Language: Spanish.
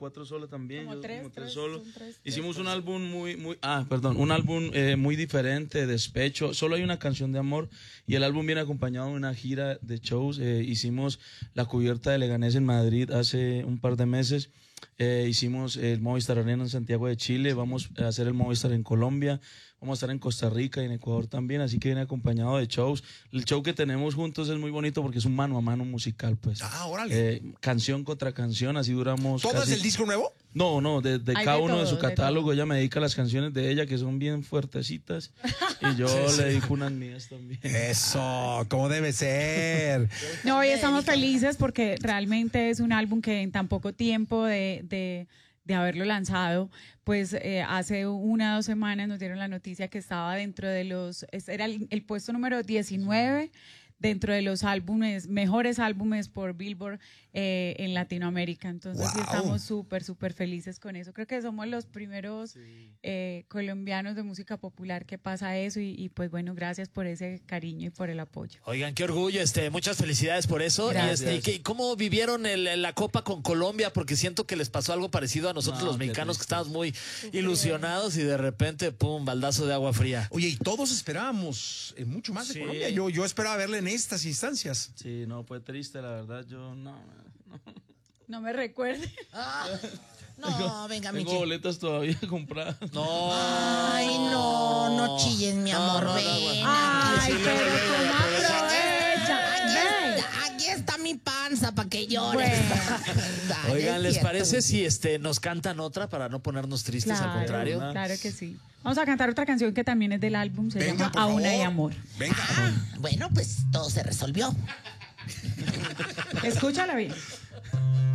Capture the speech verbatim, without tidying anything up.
cuatro solos también. Como yo, tres, como tres, tres solos. son tres, Hicimos tres, un álbum muy, muy, ah, perdón, un álbum eh, muy diferente, despecho. Solo hay una canción de amor y el álbum viene acompañado de una gira de shows. Eh, hicimos la cubierta de Leganés en Madrid hace un par de meses. Eh, hicimos el Movistar Arena en Santiago de Chile, vamos a hacer el Movistar en Colombia, vamos a estar en Costa Rica y en Ecuador también, así que viene acompañado de shows. El show que tenemos juntos es muy bonito porque es un mano a mano musical, pues. Ah, órale. Eh, canción contra canción, así duramos. ¿Todo casi... es el disco nuevo? No, no, de, de Hay cada de uno de todo, su de catálogo. todo. Ella me dedica las canciones de ella que son bien fuertecitas y yo le dedico unas mías también. Eso, como debe ser. No, hoy estamos felices porque realmente es un álbum que en tan poco tiempo de, de, de haberlo lanzado, pues eh, hace una o dos semanas nos dieron la noticia que estaba dentro de los, era el, el puesto número diecinueve dentro de los álbumes, mejores álbumes por Billboard eh, en Latinoamérica. Entonces sí Wow. estamos súper, súper felices con eso. Creo que somos los primeros Sí. eh, colombianos de música popular que pasa eso y, y pues bueno, gracias por ese cariño y por el apoyo. Oigan, qué orgullo, este, muchas felicidades por eso. Y Gracias. este, ¿y qué- ¿cómo vivieron el- la Copa con Colombia? Porque siento que les pasó algo parecido a nosotros No, los qué mexicanos que triste. estamos muy ilusionados y de repente, pum, baldazo de agua fría. Oye, y todos esperábamos eh, mucho más de Sí. Colombia. Yo, yo esperaba verle en estas instancias. Sí, no, fue triste, la verdad, yo no. no. No me recuerde. Ah, no, venga, Tengo Michi. boletas todavía compradas. No. Ay, no, no chilles, mi No, amor, no, no, ven. güey. Ay, Sí, pero luego, luego, ¿cómo aprovecha. aprovecha? Aquí Ven. está, aquí está mi panza para que llores. Ay, Oigan, es ¿les cierto. parece si este nos cantan otra para no ponernos tristes? Al contrario. Claro que sí. Vamos a cantar otra canción que también es del álbum, se Venga, llama por Aún hay favor. amor. Venga. Ah, bueno, pues todo se resolvió. Escúchala bien.